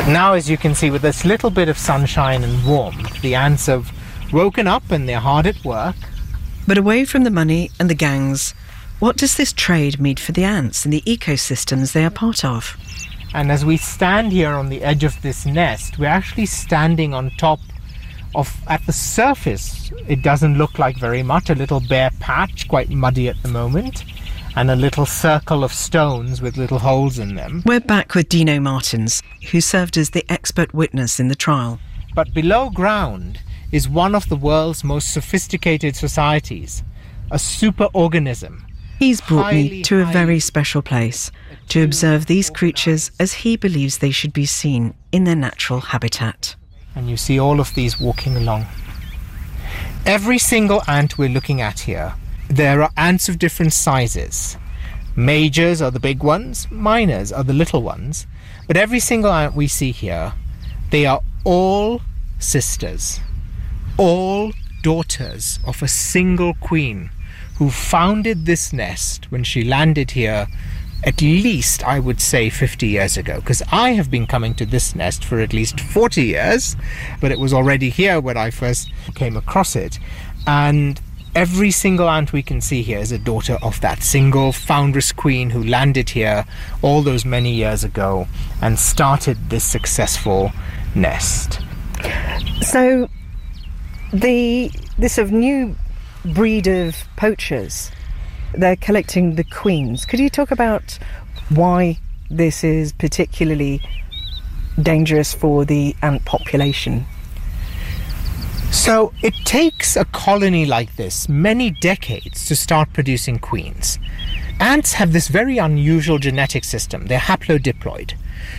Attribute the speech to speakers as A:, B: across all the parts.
A: Now, as you can see, with this little bit of sunshine and warmth, the ants have woken up and they're hard at work.
B: But away from the money and the gangs, what does this trade mean for the ants and the ecosystems they are part of?
A: And as we stand here on the edge of this nest, we're actually standing on top of, at the surface, it doesn't look like very much, a little bare patch, quite muddy at the moment, and a little circle of stones with little holes in them.
B: We're back with Dino Martins, who served as the expert witness in the trial.
A: But below ground is one of the world's most sophisticated societies, a superorganism.
B: He's brought me to a very special place to observe these creatures as he believes they should be seen in their natural habitat.
A: And you see all of these walking along. Every single ant we're looking at here, there are ants of different sizes. Majors are the big ones, minors are the little ones. But every single ant we see here, they are all sisters, all daughters of a single queen who founded this nest when she landed here at least, I would say, 50 years ago, because I have been coming to this nest for at least 40 years, but it was already here when I first came across it. And every single ant we can see here is a daughter of that single foundress queen who landed here all those many years ago and started this successful nest.
C: So this sort of new breed of poachers, they're collecting the queens. Could you talk about why this is particularly dangerous for the ant population?
A: So it takes a colony like this many decades to start producing queens. Ants have this very unusual genetic system. They're haplodiploid.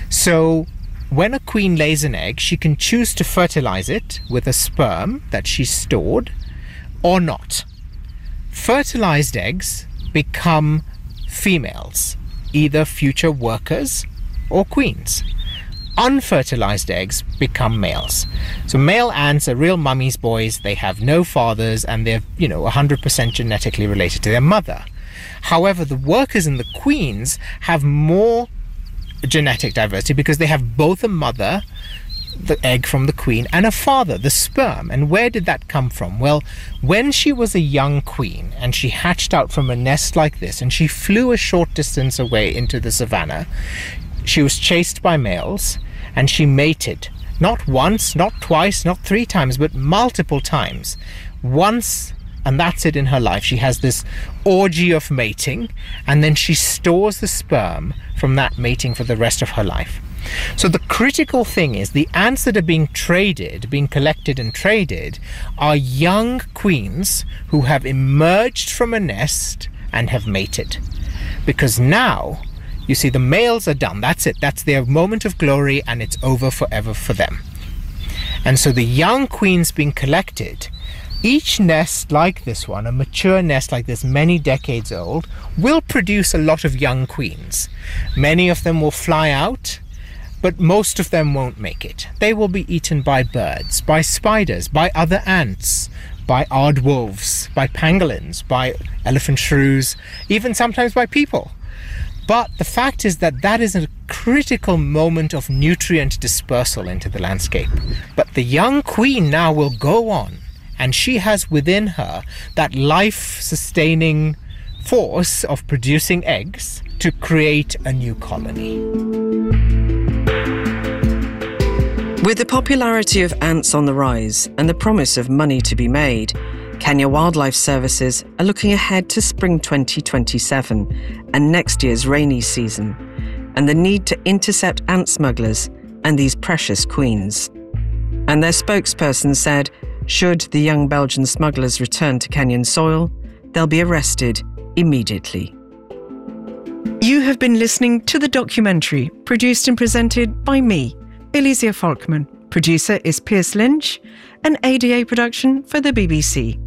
A: So when a queen lays an egg, she can choose to fertilize it with a sperm that she's stored or not. Fertilized eggs become females, either future workers or queens. Unfertilized eggs become males. So male ants are real mummy's boys. They have no fathers and they're, 100% genetically related to their mother. However, the workers and the queens have more genetic diversity because they have both a mother, the egg from the queen, and a father, the sperm. And where did that come from? Well, when she was a young queen and she hatched out from a nest like this and she flew a short distance away into the savannah, she was chased by males and she mated. Not once, not twice, not 3 times, but multiple times. Once, and that's it in her life. She has this orgy of mating, and then she stores the sperm from that mating for the rest of her life. So the critical thing is the ants that are being collected and traded are young queens who have emerged from a nest and have mated. Because now, you see, the males are done. That's it. That's their moment of glory and it's over forever for them. And so the young queens being collected, each nest like this one, a mature nest like this, many decades old, will produce a lot of young queens. Many of them will fly out, but most of them won't make it. They will be eaten by birds, by spiders, by other ants, by aardwolves, by pangolins, by elephant shrews, even sometimes by people. But the fact is that that is a critical moment of nutrient dispersal into the landscape. But the young queen now will go on, and she has within her that life-sustaining force of producing eggs to create a new colony.
B: With the popularity of ants on the rise and the promise of money to be made, Kenya Wildlife Services are looking ahead to spring 2027 and next year's rainy season, and the need to intercept ant smugglers and these precious queens. And their spokesperson said, should the young Belgian smugglers return to Kenyan soil, they'll be arrested immediately. You have been listening to the documentary, produced and presented by me, Elysia Falkman. Producer is Pierce Lynch, an ADA production for the BBC.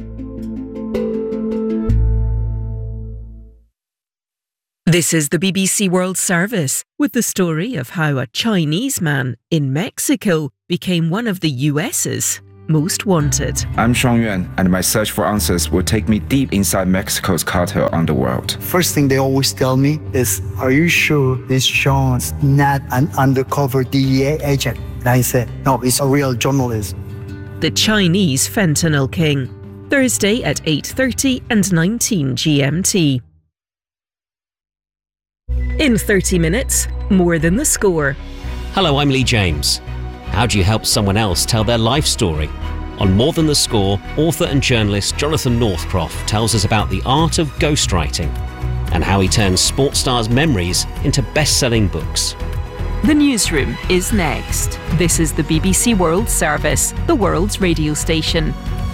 D: This is the BBC World Service, with the story of how a Chinese man in Mexico became one of the US's most wanted.
E: I'm Sean Yuan, and my search for answers will take me deep inside Mexico's cartel underworld.
F: First thing they always tell me is, are you sure this Sean's not an undercover DEA agent? And I said, no, he's a real journalist.
D: The Chinese Fentanyl King. Thursday at 8:30 and 19 GMT. In 30 minutes, More Than the Score.
G: Hello, I'm Lee James. How do you help someone else tell their life story? On More Than the Score, author and journalist Jonathan Northcroft tells us about the art of ghostwriting and how he turns sports stars' memories into best-selling books.
D: The Newsroom is next. This is the BBC World Service, the world's radio station.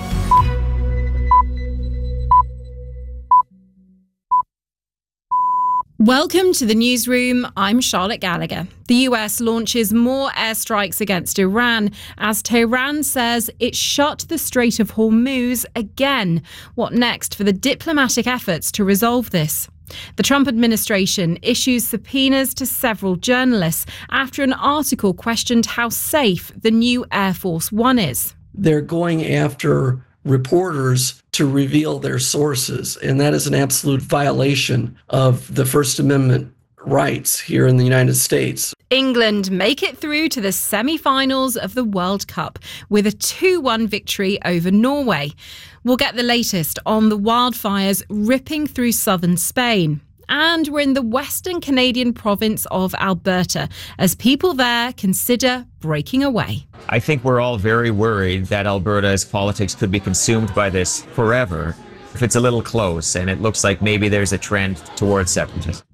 H: Welcome to the Newsroom. I'm Charlotte Gallagher. The US launches more airstrikes against Iran as Tehran says it shut the Strait of Hormuz again. What next for the diplomatic efforts to resolve this? The Trump administration issues subpoenas to several journalists after an article questioned how safe the new Air Force One is.
I: They're going after reporters to reveal their sources, and that is an absolute violation of the First Amendment rights here in the United States.
H: England make it through to the semi-finals of the World Cup with a 2-1 victory over Norway. We'll get the latest on the wildfires ripping through southern Spain. And we're in the western Canadian province of Alberta as people there consider breaking away.
J: I think we're all very worried that Alberta's politics could be consumed by this forever if it's a little close, and it looks like maybe there's a trend towards separatism.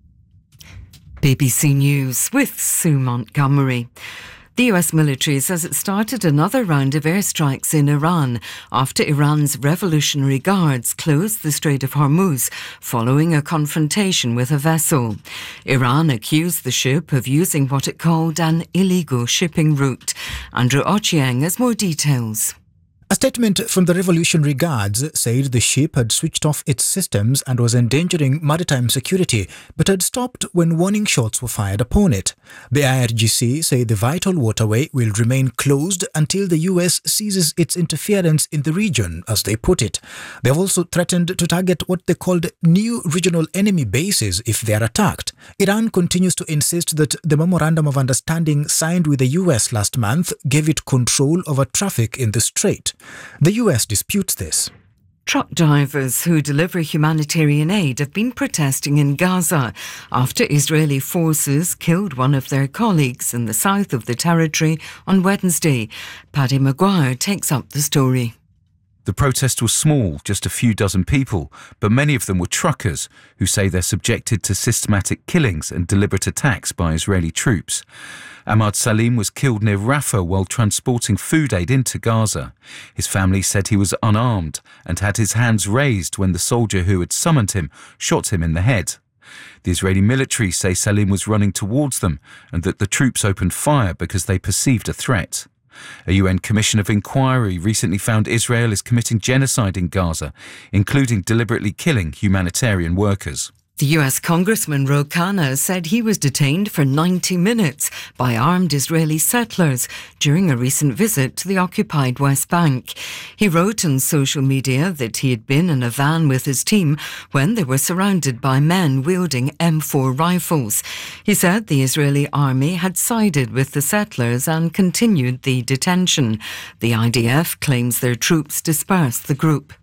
B: BBC News with Sue Montgomery. The US military says it started another round of airstrikes in Iran after Iran's Revolutionary Guards closed the Strait of Hormuz following a confrontation with a vessel. Iran accused the ship of using what it called an illegal shipping route. Andrew Ochieng has more details.
K: A statement from the Revolutionary Guards said the ship had switched off its systems and was endangering maritime security, but had stopped when warning shots were fired upon it. The IRGC say the vital waterway will remain closed until the US ceases its interference in the region, as they put it. They have also threatened to target what they called new regional enemy bases if they are attacked. Iran continues to insist that the Memorandum of Understanding signed with the US last month gave it control over traffic in the strait. The US disputes this.
B: Truck drivers who deliver humanitarian aid have been protesting in Gaza after Israeli forces killed one of their colleagues in the south of the territory on Wednesday. Paddy Maguire takes up the story.
L: The protest was small, just a few dozen people, but many of them were truckers who say they're subjected to systematic killings and deliberate attacks by Israeli troops. Ahmad Salim was killed near Rafah while transporting food aid into Gaza. His family said he was unarmed and had his hands raised when the soldier who had summoned him shot him in the head. The Israeli military say Salim was running towards them and that the troops opened fire because they perceived a threat. A UN Commission of Inquiry recently found Israel is committing genocide in Gaza, including deliberately killing humanitarian workers.
B: The US Congressman Ro Khanna said he was detained for 90 minutes by armed Israeli settlers during a recent visit to the occupied West Bank. He wrote on social media that he had been in a van with his team when they were surrounded by men wielding M4 rifles. He said the Israeli army had sided with the settlers and continued the detention. The IDF claims their troops dispersed the group.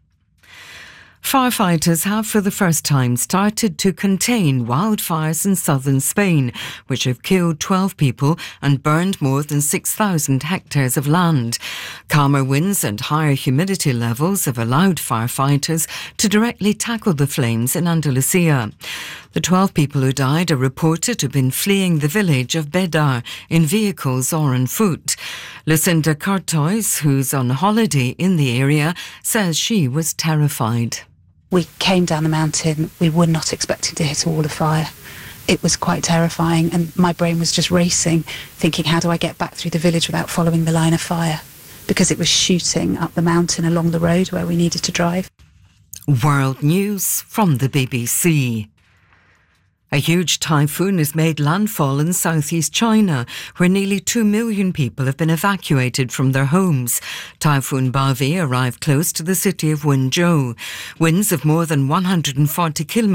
B: Firefighters have for the first time started to contain wildfires in southern Spain, which have killed 12 people and burned more than 6,000 hectares of land. Calmer winds and higher humidity levels have allowed firefighters to directly tackle the flames in Andalusia. The 12 people who died are reported to have been fleeing the village of Bedar in vehicles or on foot. Lucinda Cartois, who's on holiday in the area, says she was terrified.
M: We came down the mountain. We were not expecting to hit a wall of fire. It was quite terrifying, and my brain was just racing, thinking, how do I get back through the village without following the line of fire? Because it was shooting up the mountain along the road where we needed to drive.
B: World News from the BBC.
N: A huge typhoon has made landfall in southeast China, where nearly 2 million people have been evacuated from their homes. Typhoon Bavie arrived close to the city of Wenzhou. Winds of more than 140 kilometers